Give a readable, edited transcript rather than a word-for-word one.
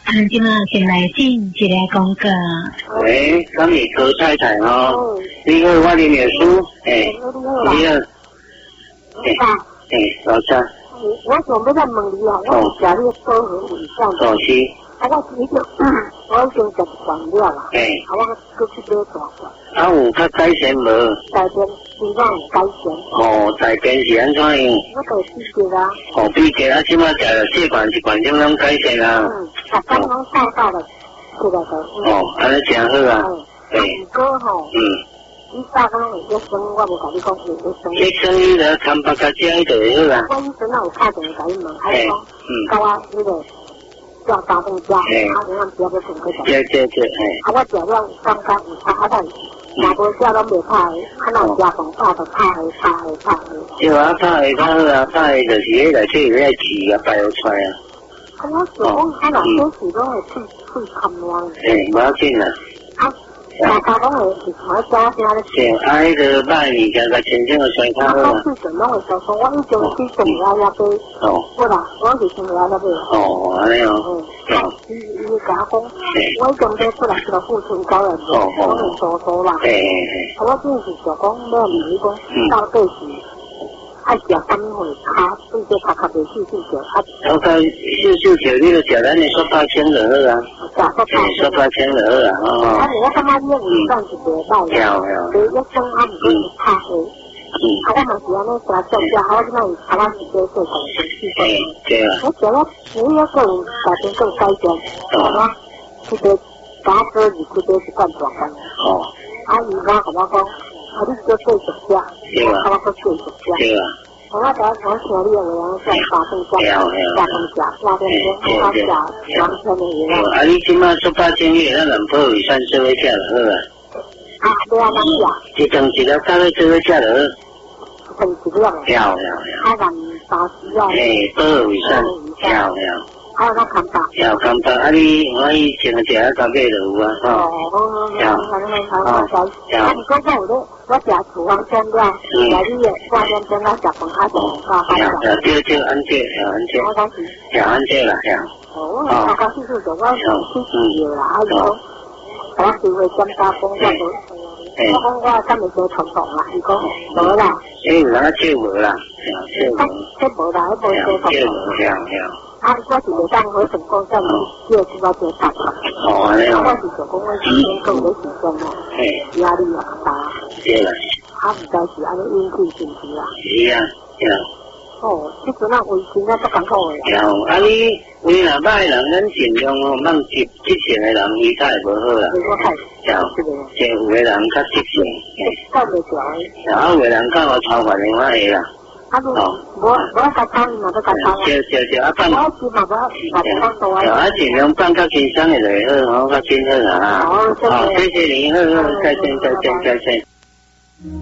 今仔先来进一个广告。 喂，咱是柯太太哦。你好，我啉的书，你好。老三。 我想要再问你啊，我是食你高和以上的。 是。 我已经，我已经食惯了啦。我搁去买大罐。 有较改善无？ 大便希望有改善。 大便是安怎样？ 我就闭结啊。 闭结即摆食这罐一罐钟拢改善啊。 刚刚晒到了，是的。 安尼真好啊。 不过吼。你大刚有医生，我无甲你讲有医生。 医生你来看别家食就会好啊。 我医生有打电话甲伊问，还讲，甲我那个叫大东家，你看不要再送过来。 对。 我食了感觉有差，但若无食拢袂拍的，看到食饭拍就拍的。 对啊，拍的较好啊，拍的就是迄内底有迄气啊，排出来啊。 我是讲，他若说是拢会喙含烂。 无要紧啊。 大家讲的是我家家咧。 迄个歹物件甲真正个酸较好啊。 我最近拢会收我已经去生活那边。我啦，我是生活那边。 安尼哦。 伊甲我讲，我已经在出来这个付出高人，我会收啦。我真是想讲，要问你讲，到底是爱食什么卡，对这卡袂少少。 我讲少少你就食咱的雪花青就好啊。雪花青就好啊。 我感觉你胃算是袂歹。对，一生啊唔是拍的。我嘛是安尼食我即摆有差我是做做工程师。 对啊。 我食了有个有大便更改善。我去个打车入去都是灌大罐。伊甲我讲，你做做食食，我做做食食。 对啊。 我听你的话，在大东家，大东家，那边我食完全的药。 你即摆雪花青叶，咱南部有算做伙食就好啊。 对啊，咱食。 一张一粒到尾做伙食就好。 成一粒。 了。 咱30啊。 保卫算了。 还有那看法。 看法，我以前食啊到尾就有啊。 你讲有咧，我食厨房香料，来你的外面蒸啊食饭啊对，安这。 我讲是。 安这啦， 我刚刚去做我去试啦，我机会检查工作我讲我敢会做冲动啦，伊讲无啦。 有人借无啦， 这无啦，无做冲动。我是袂当回成功，叫你借去我借他。 安尼哦。 我是想讲，我时间够有时间咯，压力也大。 对啦。 唔知是安尼引起是毋是啦？ 是啊。 即阵啊，卫生啊足艰苦诶。你胃若歹人，咱尽量莫急急性诶人，胃太无好啦。 我太即有诶人较急性。 较袂调。 有诶人较有超凡的话会啦。 我甲汤嘛都甲汤。 对， 我是嘛我尽量放较轻松诶就好，较轻好啦。谢谢你，好，再见。